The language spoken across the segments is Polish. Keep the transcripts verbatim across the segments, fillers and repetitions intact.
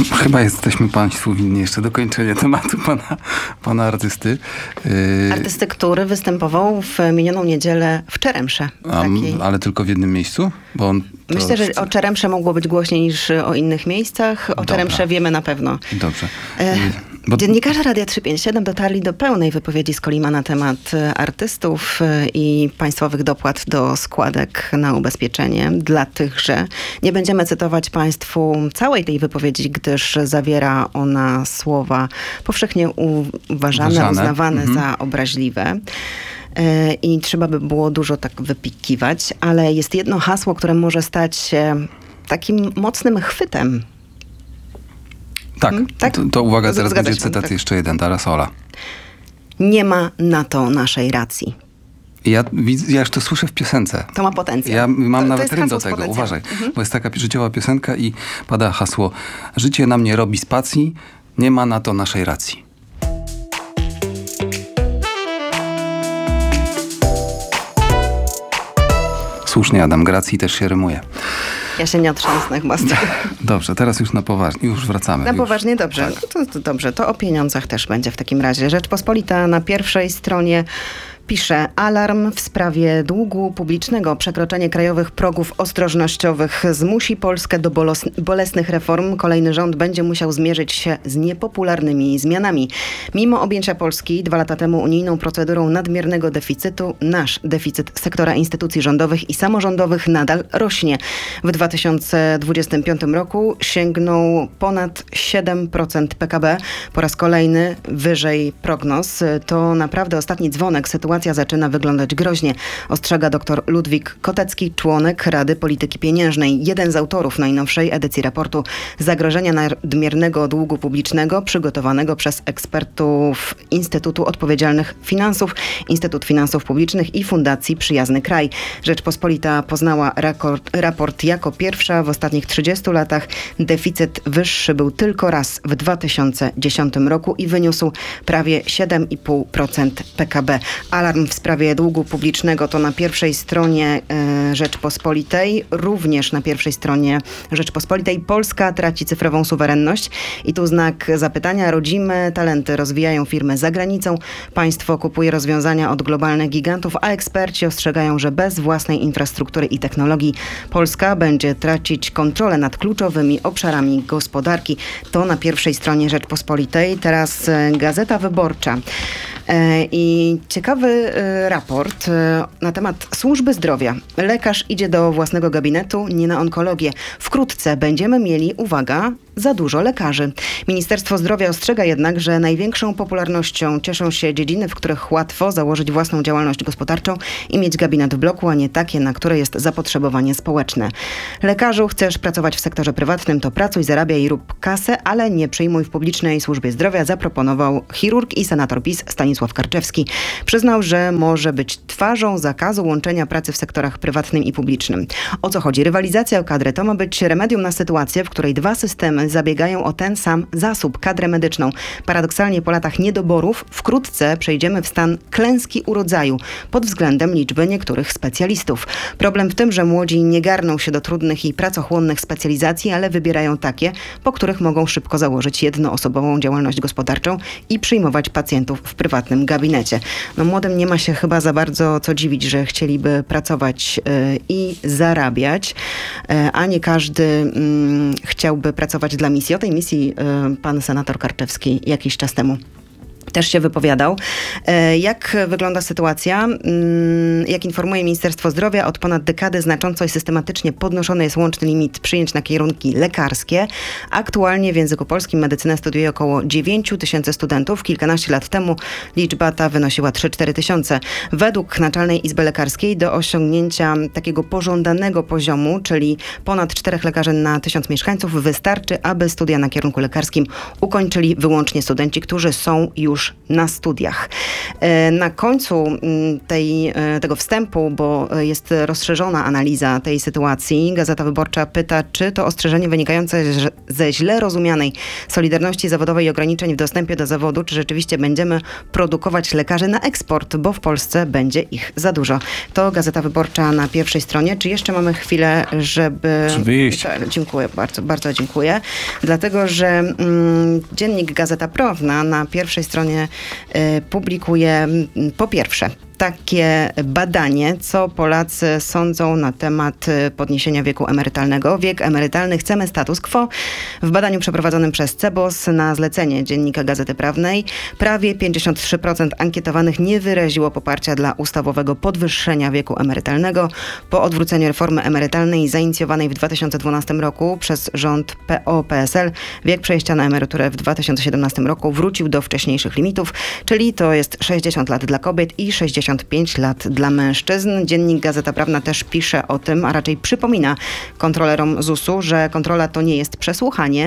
Chyba jesteśmy państwu winni jeszcze dokończenie tematu pana, pana artysty. Yy... Artysty, który występował w minioną niedzielę w Czeremsze. Takiej... Ale tylko w jednym miejscu? Bo on to... Myślę, że o Czeremsze mogło być głośniej niż o innych miejscach. O Dobra. Czeremsze wiemy na pewno. Dobrze. Yy... Bo... Dziennikarze Radia trzysta pięćdziesiąt siedem dotarli do pełnej wypowiedzi Skolima na temat artystów i państwowych dopłat do składek na ubezpieczenie dla tychże. Nie będziemy cytować państwu całej tej wypowiedzi, gdyż zawiera ona słowa powszechnie uważane, Uważane. uznawane mhm. za obraźliwe. I trzeba by było dużo tak wypikiwać, ale jest jedno hasło, które może stać się takim mocnym chwytem. Tak, hmm? tak? To, to uwaga, teraz Zgadza będzie cytat tak. jeszcze jeden, Tarasola. Nie ma na to naszej racji. Ja, ja już to słyszę w piosence. To ma potencjał. Ja mam to, nawet to rym do tego, uważaj. Mhm. Bo jest taka życiowa piosenka i pada hasło: życie nam nie robi spacji, nie ma na to naszej racji. Słusznie, Adam, gracji też się rymuje. Ja się nie otrząsnę chyba z tego. Dobrze, teraz już na poważnie, już wracamy. Na już. poważnie, dobrze. Tak. To, to dobrze, to o pieniądzach też będzie w takim razie. Rzeczpospolita na pierwszej stronie pisze: alarm w sprawie długu publicznego. Przekroczenie krajowych progów ostrożnościowych zmusi Polskę do bolos- bolesnych reform. Kolejny rząd będzie musiał zmierzyć się z niepopularnymi zmianami. Mimo objęcia Polski dwa lata temu unijną procedurą nadmiernego deficytu, nasz deficyt sektora instytucji rządowych i samorządowych nadal rośnie. W dwa tysiące dwudziestym piątym roku sięgnął ponad siedem procent P K B. Po raz kolejny wyżej prognoz. To naprawdę ostatni dzwonek. Sytuacja zaczyna wyglądać groźnie, ostrzega dr Ludwik Kotecki, członek Rady Polityki Pieniężnej, jeden z autorów najnowszej edycji raportu Zagrożenia nadmiernego długu publicznego, przygotowanego przez ekspertów Instytutu Odpowiedzialnych Finansów, Instytut Finansów Publicznych i Fundacji Przyjazny Kraj. Rzeczpospolita poznała raport, raport jako pierwsza w ostatnich trzydziestu latach. Deficyt wyższy był tylko raz w dwa tysiące dziesiątym roku i wyniósł prawie siedem i pół procent P K B. Alarm w sprawie długu publicznego to na pierwszej stronie e, Rzeczpospolitej. Również na pierwszej stronie Rzeczpospolitej Polska traci cyfrową suwerenność. I tu znak zapytania. Rodzime talenty rozwijają firmy za granicą. Państwo kupuje rozwiązania od globalnych gigantów, a eksperci ostrzegają, że bez własnej infrastruktury i technologii Polska będzie tracić kontrolę nad kluczowymi obszarami gospodarki. To na pierwszej stronie Rzeczpospolitej. Teraz e, Gazeta Wyborcza. I ciekawy raport na temat służby zdrowia. Lekarz idzie do własnego gabinetu, nie na onkologię. Wkrótce będziemy mieli, uwaga, za dużo lekarzy. Ministerstwo Zdrowia ostrzega jednak, że największą popularnością cieszą się dziedziny, w których łatwo założyć własną działalność gospodarczą i mieć gabinet w bloku, a nie takie, na które jest zapotrzebowanie społeczne. Lekarzu, chcesz pracować w sektorze prywatnym, to pracuj, zarabiaj i rób kasę, ale nie przyjmuj w publicznej służbie zdrowia, zaproponował chirurg i senator PiS Stanisław Karczewski. Przyznał, że może być twarzą zakazu łączenia pracy w sektorach prywatnym i publicznym. O co chodzi? Rywalizacja o kadrę to ma być remedium na sytuację, w której dwa systemy zabiegają o ten sam zasób, kadrę medyczną. Paradoksalnie po latach niedoborów wkrótce przejdziemy w stan klęski urodzaju pod względem liczby niektórych specjalistów. Problem w tym, że młodzi nie garną się do trudnych i pracochłonnych specjalizacji, ale wybierają takie, po których mogą szybko założyć jednoosobową działalność gospodarczą i przyjmować pacjentów w prywatnym gabinecie. No młodym nie ma się chyba za bardzo co dziwić, że chcieliby pracować yy, i zarabiać, yy, a nie każdy yy, chciałby pracować dla misji. O tej misji yy, pan senator Karczewski jakiś czas temu też się wypowiadał. Jak wygląda sytuacja? Jak informuje Ministerstwo Zdrowia, od ponad dekady znacząco i systematycznie podnoszony jest łączny limit przyjęć na kierunki lekarskie. Aktualnie w języku polskim medycynę studiuje około dziewięć tysięcy studentów. Kilkanaście lat temu liczba ta wynosiła trzy cztery tysiące. Według Naczelnej Izby Lekarskiej do osiągnięcia takiego pożądanego poziomu, czyli ponad czterech lekarzy na tysiąc mieszkańców, wystarczy, aby studia na kierunku lekarskim ukończyli wyłącznie studenci, którzy są już już na studiach. Na końcu tej, tego wstępu, bo jest rozszerzona analiza tej sytuacji, Gazeta Wyborcza pyta, czy to ostrzeżenie wynikające ze źle rozumianej solidarności zawodowej i ograniczeń w dostępie do zawodu, czy rzeczywiście będziemy produkować lekarzy na eksport, bo w Polsce będzie ich za dużo. To Gazeta Wyborcza na pierwszej stronie. Czy jeszcze mamy chwilę, żeby... Żeby iść. Tak, dziękuję, bardzo, bardzo dziękuję. Dlatego, że mm, dziennik Gazeta Prawna na pierwszej stronie y, publikuje mm, po pierwsze takie badanie, co Polacy sądzą na temat podniesienia wieku emerytalnego. Wiek emerytalny chcemy status quo. W badaniu przeprowadzonym przez Cebos na zlecenie Dziennika Gazety Prawnej prawie pięćdziesiąt trzy procent ankietowanych nie wyraziło poparcia dla ustawowego podwyższenia wieku emerytalnego. Po odwróceniu reformy emerytalnej zainicjowanej w dwa tysiące dwunastym roku przez rząd P O P S L wiek przejścia na emeryturę w dwa tysiące siedemnastym roku wrócił do wcześniejszych limitów, czyli to jest sześćdziesiąt lat dla kobiet i sześćdziesiąt pięć lat dla mężczyzn. Dziennik Gazeta Prawna też pisze o tym, a raczej przypomina kontrolerom zusu, że kontrola to nie jest przesłuchanie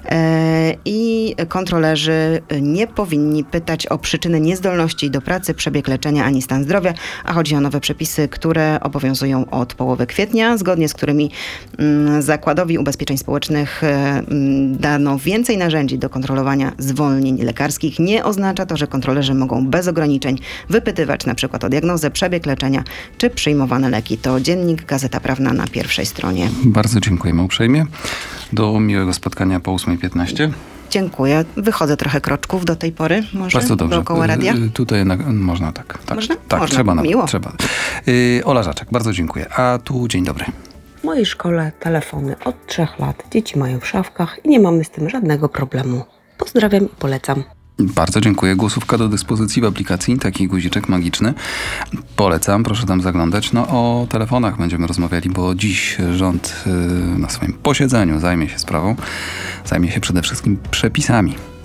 e, i kontrolerzy nie powinni pytać o przyczyny niezdolności do pracy, przebieg leczenia ani stan zdrowia, a chodzi o nowe przepisy, które obowiązują od połowy kwietnia, zgodnie z którymi mm, Zakładowi Ubezpieczeń Społecznych mm, dano więcej narzędzi do kontrolowania zwolnień lekarskich. Nie oznacza to, że kontrolerzy mogą bez ograniczeń wypytywać na przykład o diagnozę, przebieg leczenia czy przyjmowane leki. To Dziennik Gazeta Prawna na pierwszej stronie. Bardzo dziękujemy uprzejmie. Do miłego spotkania po ósma piętnaście. Dziękuję. Wychodzę trochę kroczków do tej pory, może Bardzo dobrze. dookoła radia. Y, Tutaj na, można tak. tak Można? Tak, Można. trzeba nawet. Miło. Trzeba. Y, Ola Żaczek, bardzo dziękuję. A tu dzień dobry. W mojej szkole telefony od trzech lat. Dzieci mają w szafkach i nie mamy z tym żadnego problemu. Pozdrawiam i polecam. Bardzo dziękuję. Głosówka do dyspozycji w aplikacji, taki guziczek magiczny. Polecam, proszę tam zaglądać. No o telefonach będziemy rozmawiali, bo dziś rząd y, na swoim posiedzeniu zajmie się sprawą, zajmie się przede wszystkim przepisami.